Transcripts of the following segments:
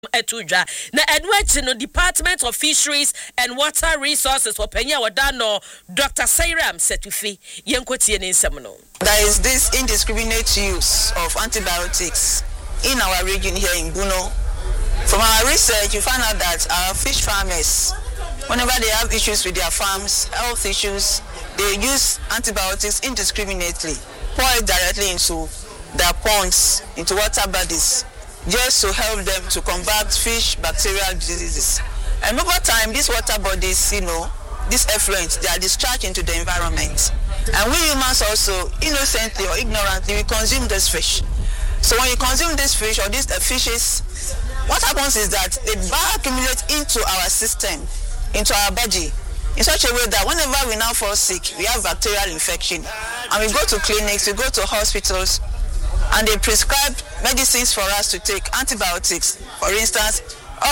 Etudra na edwachi no Department of Fisheries and Water Resources openya wadano Dr. Sairam Setufi yenkotie ne nsem no. There is this indiscriminate use of antibiotics in our region here in Buno. From our research, you find out that our fish farmers, whenever they have issues with their farms, health issues, they use antibiotics indiscriminately, pour it directly into their ponds, into water bodies, just to help them to combat fish bacterial diseases. And over time, these water bodies, these effluents, they are discharged into the environment. And we humans also, innocently or ignorantly, we consume this fish. So when you consume this fish or these fishes, what happens is that they bioaccumulate into our system, into our body, in such a way that whenever we now fall sick, we have bacterial infection. And we go to clinics, we go to hospitals, and they prescribe medicines for us to take, antibiotics, for instance,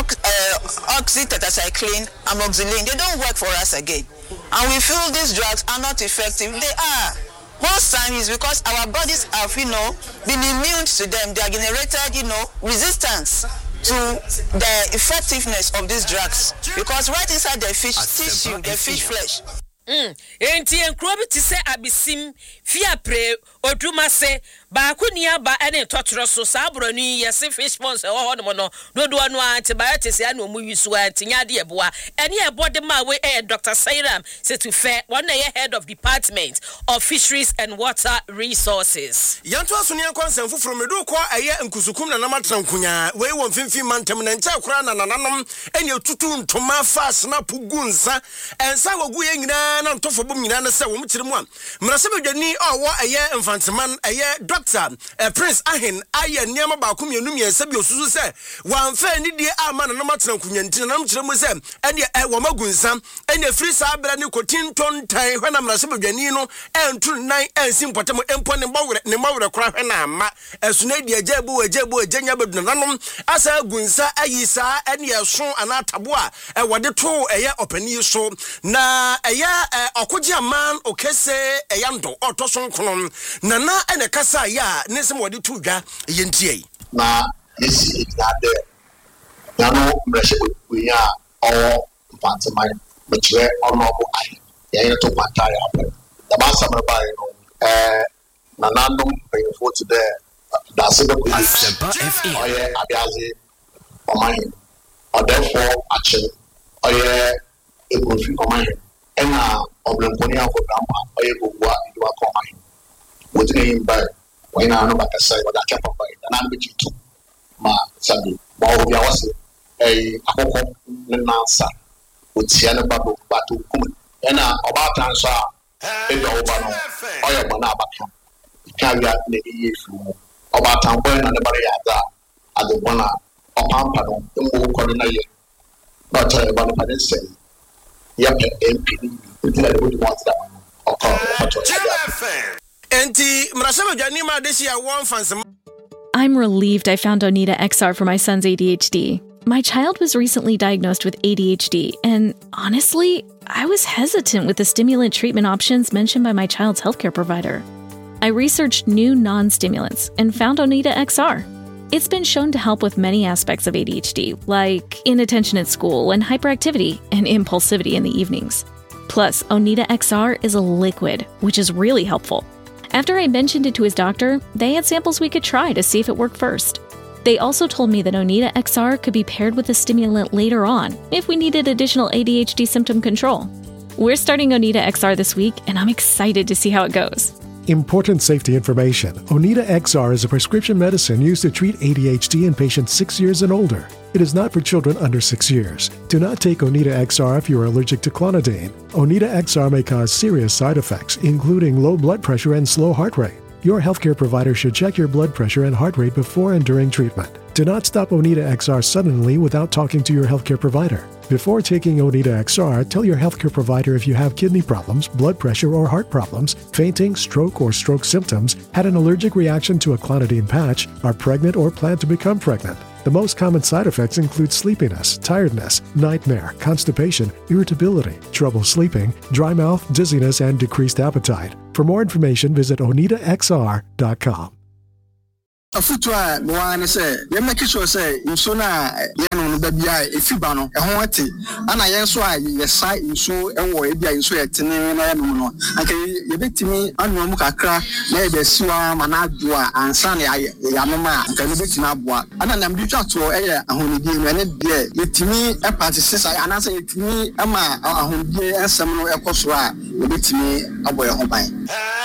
oxytetracycline, amoxicillin. They don't work for us again. And we feel these drugs are not effective. They are. Most times is because our bodies have, been immune to them. They are generated, resistance to the effectiveness of these drugs. Because right inside the fish tissue, the fish flesh. Enti enkrobi ti se abisim fia pre oduma se ba kunia ba ene totoro so sabro ni yesi fish ponds e ho no dodo no antibiotics ya no mu wisu antinya de eboa ene ebo de ma we Dr. Sairam Setufi one head of Department of Fisheries and Water Resources. Yanto asoni ankwansan foforo medo ko eye nkusukum na namatran kunya we won finfin mantem na ncha kura na nananom ene tutu ntoma fa snap gunsa ensa wagu ye nyina na ntofo bom nyina na se wo mkire mu a mrase bedwani owo eye infantiman eye Dr. Prince Ahen aye niam ba ko mienu miensa bi osusu se wanfa ni die ama na namatran kunya ntina na mkire mu se ene wo magunsa ene free sa bra ni kotinton tan hwana mrase bedwani no entu nan ensim potem empone ne mawre kora hwana ama esuna die ajebu agenya beduna nanom asa gunsa ayisa ene eso anatabo a wode to eye opani so na eye okogia man okese eyando otoson kono nana ene kasa ya nesem wode to dwa yentie na esi ade na no mreshe kuya o pantomime mechre onobo ai ya to pantaya happen the master by na nandom paying today that's the question oye abiazi omahin or therefore action oye ekonfi omahin ena oblemponia for grandma oye gogwa iwa omahin wotine himba when I know about the side, but I kept on buying, and I'm with you too. Ma Sunday, but we are also a home answer with Sienna Babu Batu Kuman. And about answer, in the Obano, or your Banabaka, carry out the issue about town when anybody at the one or Pampano, the more coordinated. But about the say, yep, MP, until I would want that or I'm relieved I found Onita XR for my son's ADHD. My child was recently diagnosed with ADHD, and honestly, I was hesitant with the stimulant treatment options mentioned by my child's healthcare provider. I researched new non-stimulants and found Onita XR. It's been shown to help with many aspects of ADHD, like inattention at school and hyperactivity and impulsivity in the evenings. Plus, Onita XR is a liquid, which is really helpful. After I mentioned it to his doctor, they had samples we could try to see if it worked first. They also told me that Onita XR could be paired with a stimulant later on if we needed additional ADHD symptom control. We're starting Onita XR this week, and I'm excited to see how it goes. Important safety information. Onita XR is a prescription medicine used to treat ADHD in patients 6 years and older. It is not for children under 6 years. Do not take Onita XR if you are allergic to clonidine. Onita XR may cause serious side effects, including low blood pressure and slow heart rate. Your healthcare provider should check your blood pressure and heart rate before and during treatment. Do not stop Onita XR suddenly without talking to your healthcare provider. Before taking Onita XR, tell your healthcare provider if you have kidney problems, blood pressure or heart problems, fainting, stroke or stroke symptoms, had an allergic reaction to a clonidine patch, are pregnant or plan to become pregnant. The most common side effects include sleepiness, tiredness, nightmare, constipation, irritability, trouble sleeping, dry mouth, dizziness, and decreased appetite. For more information, visit onitaxr.com. afutu a no wan say ye make sure say nso na ye no da bia efiba no ho ate ana ye nso a ye sai nso ewo e bia nso ye tene na ye no no anka ye betimi anu mu kakra na ye besiwa mana adu a ansa na ya mama anka ne betimi aboa ana na mbi twa to eye ahonidi no ne de yetimi e party sai ana say yetimi ama ahonidi ensem no ekoso a ye betimi aboye ho ban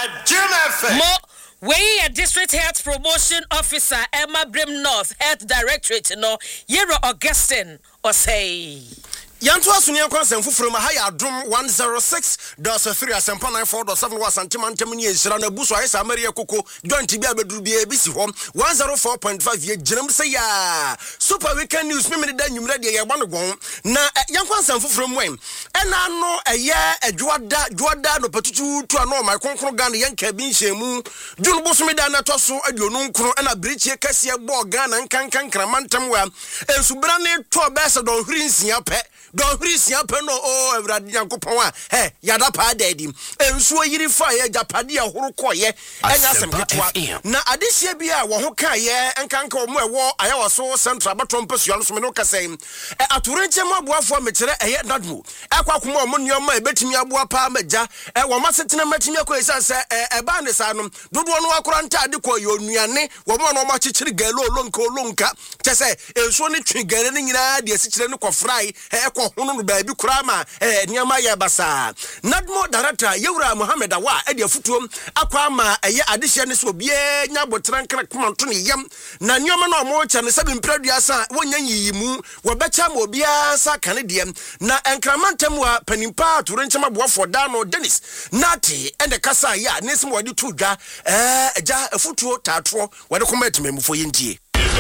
We a district health promotion officer Emma Brim North Health Directorate no Yero Augustine or say Yanto asunia kwanse mfufuru ma haya adum 106.3 asempa 94.7 wasantimantem ni ensira na buso ayesa amere koko joint bi abeduru bi ebisi hom 104.5 ye jinam se ya super weekend news me da nyumra de ye gbanu gon na yankwanse mfufuru mwen ena no eye adwoada no patutu tu ano ma konkro Ghana yanka bi nhemu junu buso me da na toso aduonu nkro ena brichie kase bo Ghana nkankan kramantam wa ensubra ne to bese don huri nsia pe don Christian peno o Ewrade Yankopon a yada pa daddy ensuo yiri fa ye japade ahoro koye enya semketwa na adehia bia wo ho ka ye enkanka o mo ewo ayawaso central batom pesualo so me no kasem atorenche mo aboafo mekere eye nadmo ekwakoma o mo nioma ebetimi aboa pa maja wo masetena matimi akoyesa se eba ne sa no dodo no akora ntade ko ye onuane wo mo no ma chichiri galo olonka tese ensuo ne twi gale ne nyina de asichire ne kofrai hono no baabi kurama niama ya basa nadmo director Yewura Mohammed Awa edi afutuom akwa ma eye adehia ne so bie nya botran kra komanto ne yam na nioma no mo cha ne sabi mpraduasa wonya yiyimu wobecha ma obia sa kane de na enkramantem wa panimpa turenchema boafo da no Dennis Nati ende kasa ya nesim wadi tudwa eja afutuo tatro wade komatimemfo yentie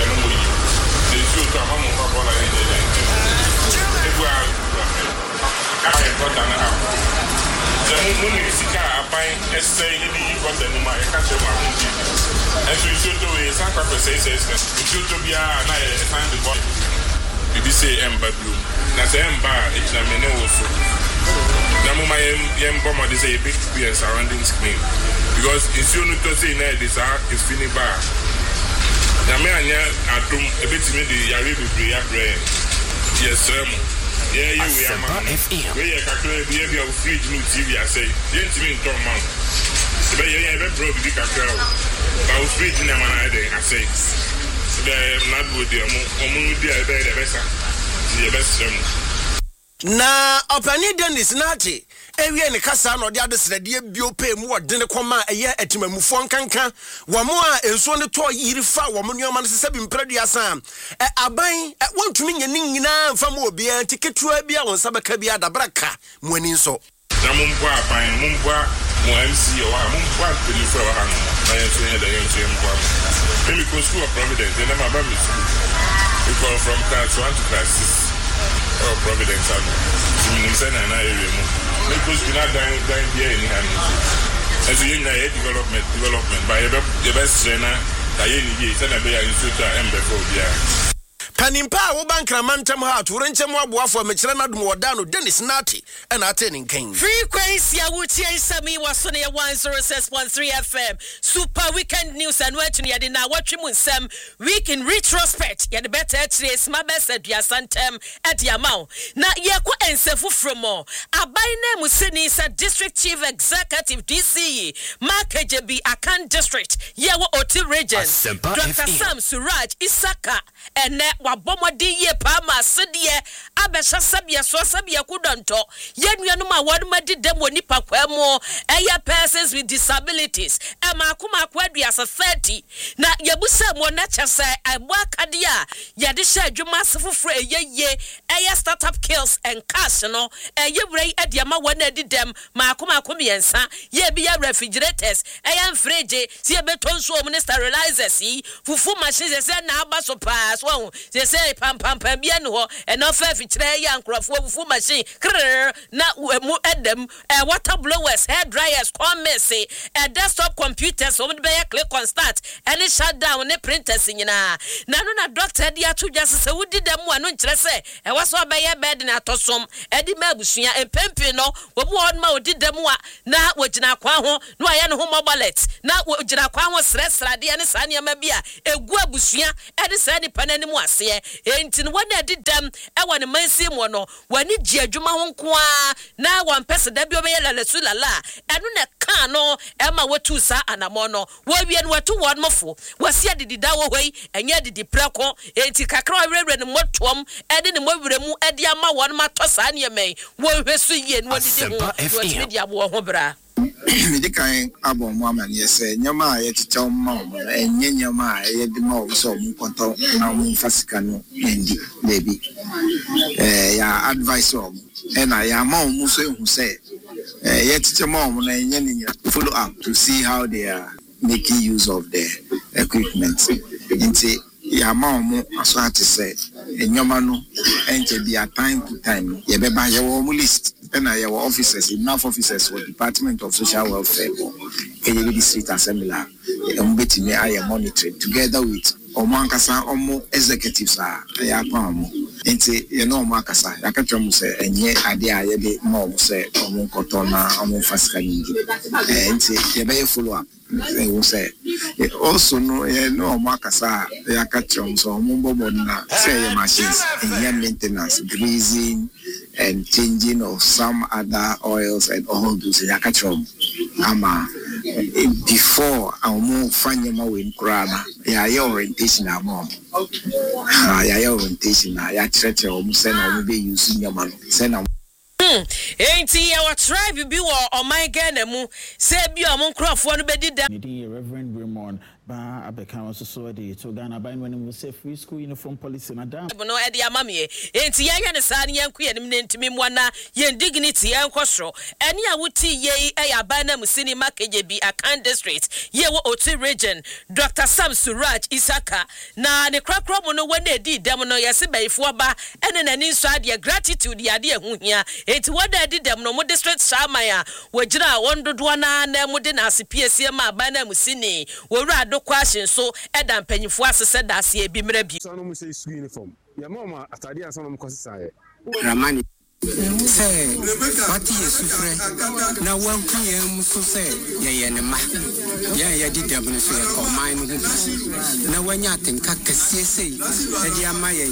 because if you not say na this is fini bar na me anya adum ebetimi de yare bebre ya bre yes yeah you we are man we kakra bi e fridge no TV I say yentimi ntom man se be ye be bro bi kakra ba fridge na man I dey I say the not with the omu di e be the best the best na opani Dennis Nati ewie ne kasa no de adesrede biopɛ mu odene koma eye atimamufo nkanka wo mo a enso ne to yiri fa wo mo nuoma no sese bi mpraduasa aban wontumi nyane nyina mfa mo obia tiketua bia won sabaka bia dabraka mo ani nso na mumpo aban mumpo mo MC o ha mumpo pelifo wa ha no na yenso ye da yenso mumpo me ko school of Providence na ma ba me school because from class 1 to class 6 oh Providence and na area mo because we not down there in hand. As you know, development by the best trainer, Diane Yates, and a bear in Suta and before. Panimpa wo bankramantam ha turenchemu aboafo mekere nadum wodano Dennis Nati and attending king frequency awuti ensami wasone 106.3 FM super weekend news and what you yade na watchemu nsem week in retrospect yade better actually smart best aduasantem ediamao na yeko ensefu from abai na museni sa district chief executive DCE Mark JB Akan district yewo Oti region Dr. Sam Suraj Isaka and wabomodi ye pa ma sedie abesha sabia so sabia kudonto yenuanu ma wadumadi dem woni pakwamo eya persons with disabilities ma kuma kwadu as 30 na yebusa mo na chese abwakadia yade sha adwuma sefofro eyeye eya startup kills and cash no yewrei adiama wana didem ma kuma komiensa ye bia refrigerators eya fridge si ebetonso mo sterilizers fufu machines se na abaso pass won they say pam bia no ho eno fa fichire be ya nkrofo fu machine na mu edem water blowers, hair dryers, commerce, desktop computers, so be click on start any shut down ne printers nyina na no na doctor dia to just say wudi dem anu nkyere say e waso be ye bed na tosom edi magusua empempe no wo bu on ma odi dem a na wogina kwa ho no aye ne ho mobilet na wogina kwa ho sresrade ne sa ne ma bia egu abusua edi sa ni panani mu ase enti no wona edi dem e wone mansi mu no wani gi adwuma ho nko a na wan pese da bi obeye lalesu lala enu ne kan no e ma watu sa anamo no wo wie no watu won mofo wase adidida wo hoi enye didi preko enti kakra werere ne motom edi ne mowere mu edi ama won ma to sa ne men wo hwesu yie no didi ho wo media bo ho bra me kan abo mo amane se nyama ye ticha ma enye nyama ye di ma so mo konto na mo fasika no endi baby ya advice o na ya ma mo so ehu se ye ticha ma mo na enye ni follow up to see how they are making use of the equipment into ya ma mo aso ati se nyama no enche bia time to time ye be ba ye wo mo list and our officers, enough officers for Department of Social Welfare, the District Assembly, I am monitored together with Omankasa Omo executives are Ayapam. Into Makasa, Yakatram say, and yet idea ye mom say Omonkotona, Omofaskani, and say, you follow up. They will say, also no Makasa, Yakatram, so Mumbobona, say machines, and maintenance, greasing, and changing of some other oils and all those yakatrom ama before our more fanyama win krama ya orientation amom ya orientation ya church o musena o be using your man sena enti our tribe bi wo o my Ghana mu se bi o mon krofo no be dida Reverend Raymond ba abeka so de to Ghana ba when we say free school uniform policy na dam no e de amamie enti ya ne sa ne yanku ye nim ne ntimi mu na ye dignity ye nkosro ene a wuti ye ya ba na musini makeje bi Akan district ye wo Oti region Dr. Sam Suraj Isaka na ne krakro mu no wona edi dem no yese baifo ba ene nani so ade gratitude ya de hu hia enti wona edi dem no mo district shamaya wojira wondodo na mu de na asepiesie ma ba na musini wowura question so eda mpanyifo asese dase e bi mra bi so no mo say school uniform ya mama atade aso no mo kwasesa ye Ramani say what is sufre na wanku ye muso say ye ne ma ya di dabno so ye ko man no na wanya tenka kase sei e di amaye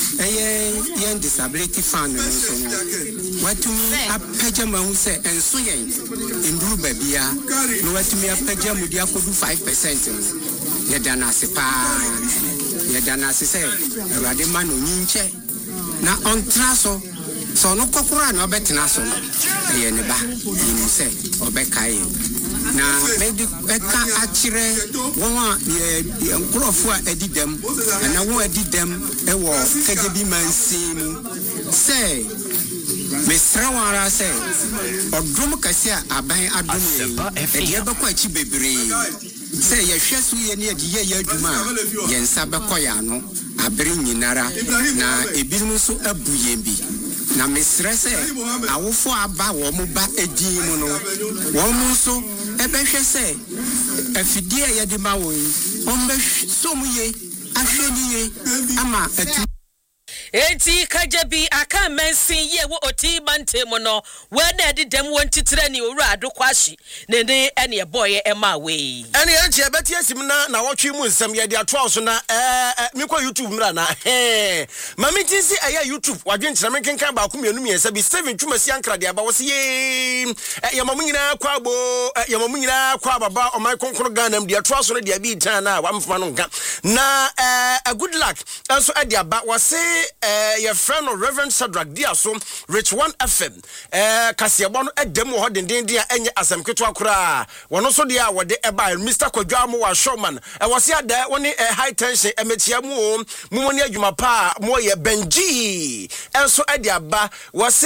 ye disability fund no so watumi apaja ma hu say enso ye nduru babia no watumi apaja mu di akodu 5% ye dana se pa ye dana se say rade ma no nyinche na on traso so no kokura na obetena so ye ne ba yin se obekai na medi eka akire won a ye nkrofo a edidem na won edidem e wo kajebi mansimu se mesrawara se odrum kase aban adum e ye bekọ achi bebre se ye hwesu ye ne ye adwuma ye nsa bekọ ya no abere nyinara na ebirum so abuyembi na mesrese awofo aba wo mo ba edin mu no wo mo so ebehwe se afidie ye de ma wo ombe so mu ye ahwani ye ama atu enti kajabi aka mensin ye wo Oti mantemo no we na de dem won titire ni owura adokwashi ne ne ene e boye e ma we ene ye nche beti asim na wotwe mu nsam ye de ato so na mi kwa YouTube mra na mami tinsi aya YouTube wadwe nkyere me kenkan ba ko mienu miensa bi 7 twumasi ankra de aba wo se ye mamu nyina kwa abo ye mamu nyina kwa baba o mai konkoro Ghana de ato so no de abi tan na wa mfama no nka na a good luck also ade aba wo se your friend of Reverend Shadrach Diaso Rich 1 FM kasebo no edem ho denden dia enye asem keto akora wono so dia wode eba Mr. Kwadwamo wa Showman wose ada woni high tension emechia mu ni adwuma pa mo ye Benji enso ade aba wose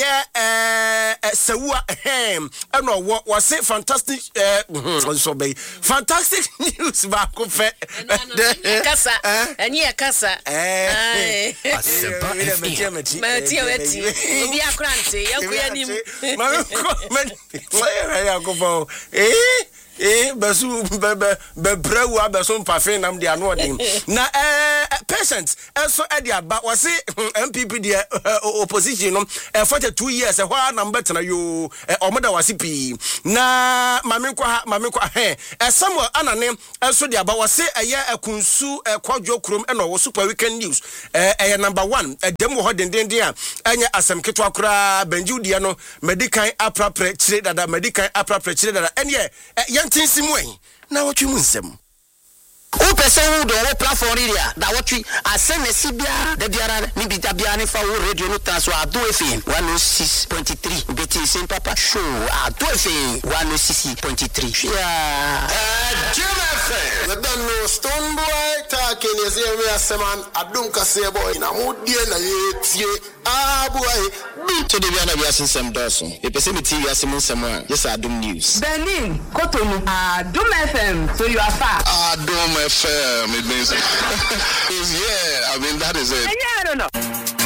eye sewua eno wose fantastic so be fantastic news ba ko fe kasa enye kasa Asempa FM. Mati weti. Obi akrante yakuya nim. Besu bebreu abeso mpafe nam de ano odin na patient enso e de aba wose MPP de opposition no 42 years ho na mbetena yo omoda wase pi na mamenkwa Samuel Anane enso de aba wose eye akunsu kwadwo krom e no wo super weekend news number 1 dem wo dendenden a enye asem keto akora banjudie no medical aprapre chire dada medical aprapre chire dada enye Tinsimwe na what you nsem o person who do platform area that what we asem sibia de biara ni bia ni fa radio no transfer ado FM 106.3 beti sim papa show ado FM 106.3 yeah Jimmy the no stone boy talking is here we aseman adum kase boy na modie na yetie boy to the biana bia sensem doso e person me TV asem nsem a yes adum news Benin Kotonu Adum FM so you are far Adum FM it means yeah I mean that is it yeah I don't know